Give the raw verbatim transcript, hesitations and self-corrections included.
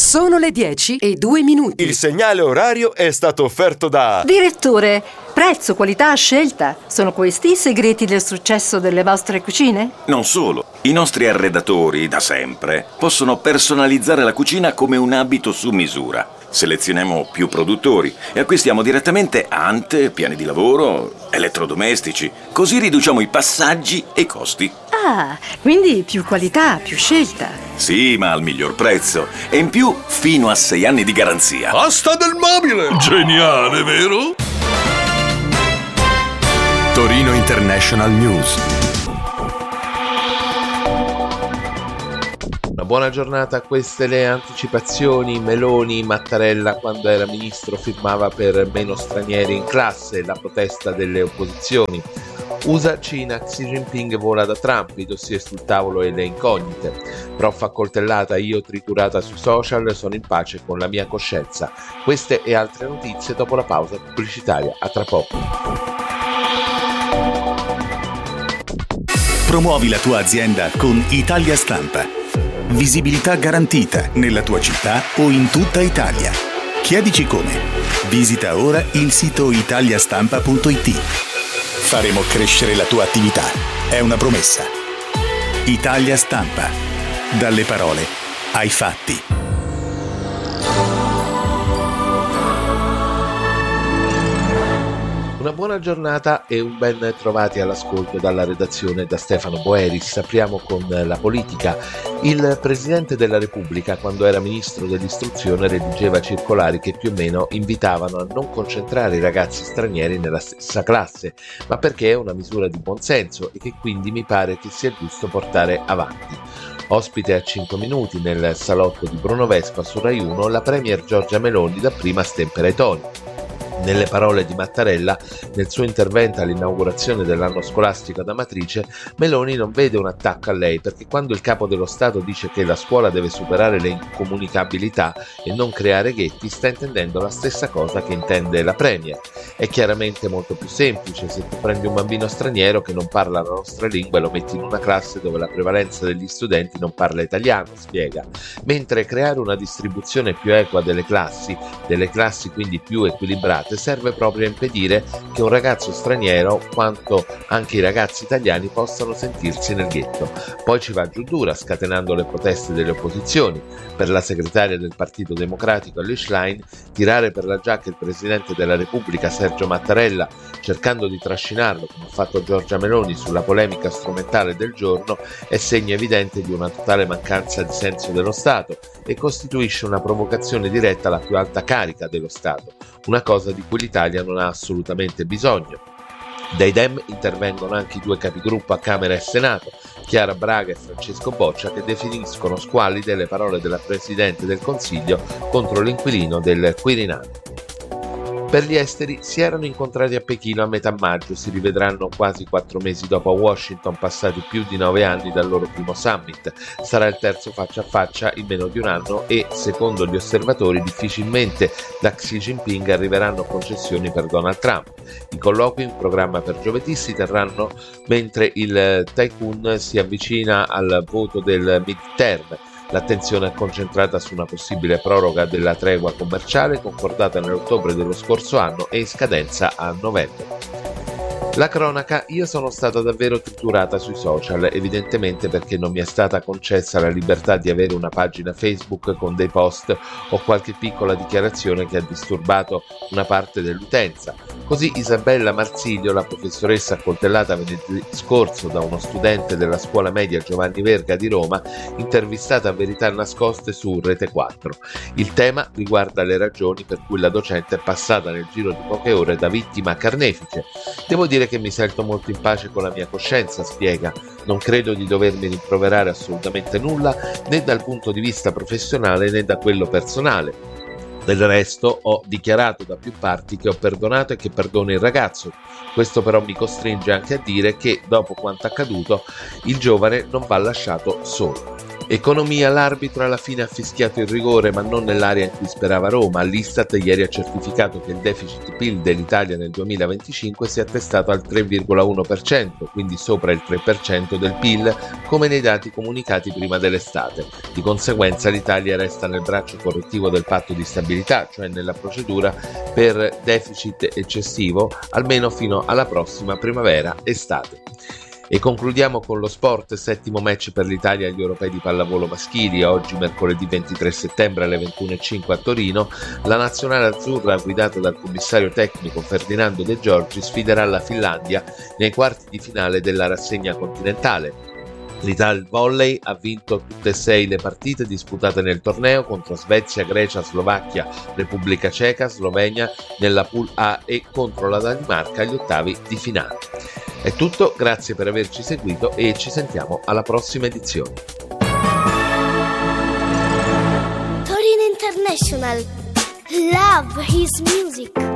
Sono le dieci e due minuti. Il segnale orario è stato offerto da... Direttore, prezzo, qualità, scelta. Sono questi i segreti del successo delle vostre cucine? Non solo. I nostri arredatori, da sempre, possono personalizzare la cucina come un abito su misura. Selezioniamo più produttori e acquistiamo direttamente ante, piani di lavoro, elettrodomestici. Così riduciamo i passaggi e i costi. Ah, quindi più qualità, più scelta. Sì, ma al miglior prezzo. E in più, fino a sei anni di garanzia. Asta del mobile! Geniale, vero? Torino International News. Una buona giornata, queste le anticipazioni. Meloni, Mattarella quando era ministro firmava per meno stranieri in classe, la protesta delle opposizioni. U S A, Cina, Xi Jinping vola da Trump, i dossier sul tavolo e le incognite. Prof accoltellata, io triturata sui social, sono in pace con la mia coscienza. Queste e altre notizie dopo la pausa pubblicitaria. A tra poco. Promuovi la tua azienda con Italia Stampa. Visibilità garantita nella tua città o in tutta Italia. Chiedici come. Visita ora il sito italiastampa punto it. Faremo crescere la tua attività. È una promessa. Italia Stampa. Dalle parole ai fatti. Una buona giornata e un ben trovati all'ascolto dalla redazione da Stefano Boeris. Apriamo con la politica. Il Presidente della Repubblica, quando era Ministro dell'Istruzione, redigeva circolari che più o meno invitavano a non concentrare i ragazzi stranieri nella stessa classe, ma perché è una misura di buonsenso e che quindi mi pare che sia giusto portare avanti. Ospite a cinque minuti nel salotto di Bruno Vespa su Rai uno, la Premier Giorgia Meloni dapprima stempera i toni. Nelle parole di Mattarella, nel suo intervento all'inaugurazione dell'anno scolastico ad Amatrice, Meloni non vede un attacco a lei, perché quando il capo dello Stato dice che la scuola deve superare le incomunicabilità e non creare ghetti, sta intendendo la stessa cosa che intende la Premier. È chiaramente molto più semplice: se tu prendi un bambino straniero che non parla la nostra lingua e lo metti in una classe dove la prevalenza degli studenti non parla italiano, spiega. Mentre creare una distribuzione più equa delle classi, delle classi quindi più equilibrate, serve proprio a impedire che un ragazzo straniero, quanto anche i ragazzi italiani, possano sentirsi nel ghetto. Poi ci va giù dura, scatenando le proteste delle opposizioni. Per la segretaria del Partito Democratico Elly Schlein, tirare per la giacca il Presidente della Repubblica Sergio Mattarella, cercando di trascinarlo, come ha fatto Giorgia Meloni, sulla polemica strumentale del giorno, è segno evidente di una totale mancanza di senso dello Stato e costituisce una provocazione diretta alla più alta carica dello Stato, una cosa di cui l'Italia non ha assolutamente bisogno. Dai Dem intervengono anche i due capigruppo a Camera e Senato, Chiara Braga e Francesco Boccia, che definiscono squallide le parole della Presidente del Consiglio contro l'inquilino del Quirinale. Per gli esteri si erano incontrati a Pechino a metà maggio, si rivedranno quasi quattro mesi dopo a Washington, passati più di nove anni dal loro primo summit. Sarà il terzo faccia a faccia in meno di un anno e, secondo gli osservatori, difficilmente da Xi Jinping arriveranno concessioni per Donald Trump. I colloqui in programma per giovedì si terranno mentre il tycoon si avvicina al voto del midterm. L'attenzione è concentrata su una possibile proroga della tregua commerciale concordata nell'ottobre dello scorso anno e in scadenza a novembre. La cronaca: io sono stata davvero triturata sui social, evidentemente perché non mi è stata concessa la libertà di avere una pagina Facebook con dei post o qualche piccola dichiarazione che ha disturbato una parte dell'utenza. Così Isabella Marsilio, la professoressa accoltellata venerdì scorso da uno studente della scuola media Giovanni Verga di Roma, intervistata a Verità Nascoste su Rete quattro. Il tema riguarda le ragioni per cui la docente è passata nel giro di poche ore da vittima a carnefice. Devo dire che mi sento molto in pace con la mia coscienza, spiega. Non credo di dovermi rimproverare assolutamente nulla, né dal punto di vista professionale né da quello personale. Del resto ho dichiarato da più parti che ho perdonato e che perdono il ragazzo. Questo però mi costringe anche a dire che, dopo quanto accaduto, il giovane non va lasciato solo. Economia, l'arbitro alla fine ha fischiato il rigore, ma non nell'area in cui sperava Roma. L'Istat ieri ha certificato che il deficit P I L dell'Italia nel duemilaventicinque si è attestato al tre virgola uno per cento, quindi sopra il tre per cento del P I L, come nei dati comunicati prima dell'estate. Di conseguenza l'Italia resta nel braccio correttivo del patto di stabilità, cioè nella procedura per deficit eccessivo, almeno fino alla prossima primavera-estate. E concludiamo con lo sport, settimo match per l'Italia agli europei di pallavolo maschili. Oggi, mercoledì ventitré settembre alle ventuno e cinque a Torino, la nazionale azzurra, guidata dal commissario tecnico Ferdinando De Giorgi, sfiderà la Finlandia nei quarti di finale della rassegna continentale. L'Italia Volley ha vinto tutte e sei le partite disputate nel torneo contro Svezia, Grecia, Slovacchia, Repubblica Ceca, Slovenia nella Pool A e contro la Danimarca agli ottavi di finale. È tutto, grazie per averci seguito e ci sentiamo alla prossima edizione. Torino International. Love his music.